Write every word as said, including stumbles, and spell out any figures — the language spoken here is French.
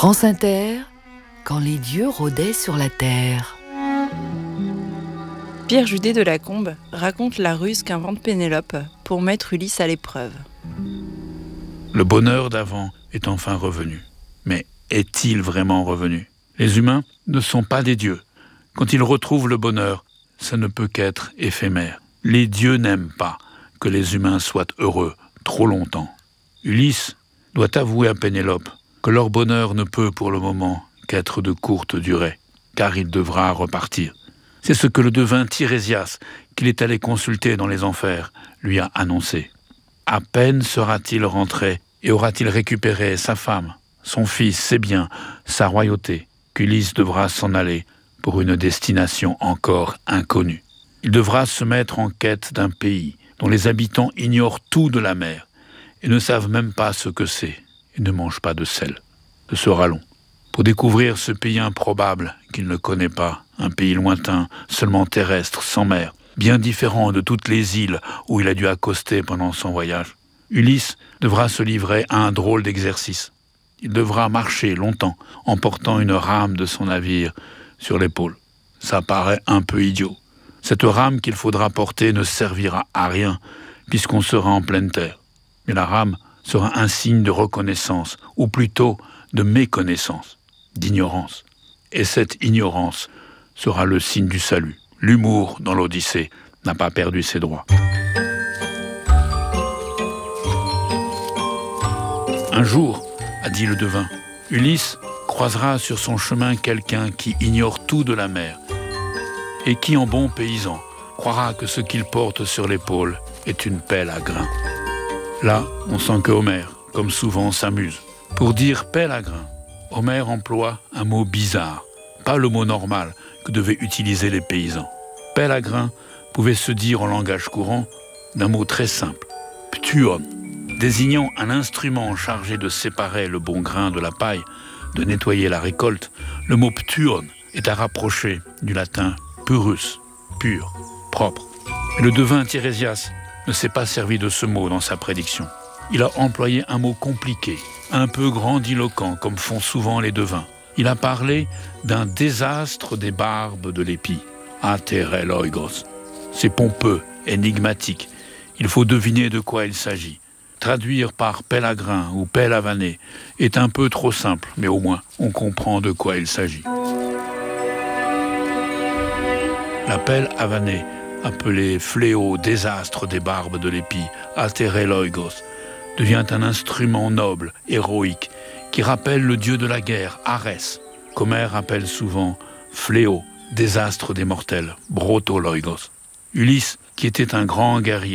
France Inter, quand les dieux rôdaient sur la terre. Pierre Judet de Lacombe raconte la ruse qu'invente Pénélope pour mettre Ulysse à l'épreuve. Le bonheur d'avant est enfin revenu. Mais est-il vraiment revenu ? Les humains ne sont pas des dieux. Quand ils retrouvent le bonheur, ça ne peut qu'être éphémère. Les dieux n'aiment pas que les humains soient heureux trop longtemps. Ulysse doit avouer à Pénélope que leur bonheur ne peut pour le moment qu'être de courte durée, car il devra repartir. C'est ce que le devin Tirésias, qu'il est allé consulter dans les enfers, lui a annoncé. À peine sera-t-il rentré et aura-t-il récupéré sa femme, son fils, ses biens, sa royauté, qu'Ulysse devra s'en aller pour une destination encore inconnue. Il devra se mettre en quête d'un pays dont les habitants ignorent tout de la mer et ne savent même pas ce que c'est et ne mangent pas de sel. Ce sera long. Pour découvrir ce pays improbable qu'il ne connaît pas, un pays lointain, seulement terrestre, sans mer, bien différent de toutes les îles où il a dû accoster pendant son voyage, Ulysse devra se livrer à un drôle d'exercice. Il devra marcher longtemps en portant une rame de son navire sur l'épaule. Ça paraît un peu idiot. Cette rame qu'il faudra porter ne servira à rien puisqu'on sera en pleine terre. Mais la rame sera un signe de reconnaissance, ou plutôt de méconnaissance, d'ignorance. Et cette ignorance sera le signe du salut. L'humour dans l'Odyssée n'a pas perdu ses droits. Un jour, a dit le devin, Ulysse croisera sur son chemin quelqu'un qui ignore tout de la mer et qui, en bon paysan, croira que ce qu'il porte sur l'épaule est une pelle à grains. Là, on sent que Homère, comme souvent, s'amuse. Pour dire pelle à grains, Homère emploie un mot bizarre, pas le mot normal que devaient utiliser les paysans. Pelle à grains pouvait se dire en langage courant d'un mot très simple, ptuon, désignant un instrument chargé de séparer le bon grain de la paille, de nettoyer la récolte. Le mot ptuon est à rapprocher du latin purus, pur, propre. Mais le devin Tirésias ne s'est pas servi de ce mot dans sa prédiction. Il a employé un mot compliqué, un peu grandiloquent, comme font souvent les devins. Il a parlé d'un désastre des barbes de l'épi, atereloigos. C'est pompeux, énigmatique. Il faut deviner de quoi il s'agit. Traduire par pelle à grains ou pelle à vanner est un peu trop simple, mais au moins on comprend de quoi il s'agit. La pelle à vanner, appelée fléau, désastre des barbes de l'épi, atereloigos, devient un instrument noble, héroïque, qui rappelle le dieu de la guerre, Arès, qu'Homère appelle souvent fléau, désastre des mortels, brotoloigos. Ulysse, qui était un grand guerrier,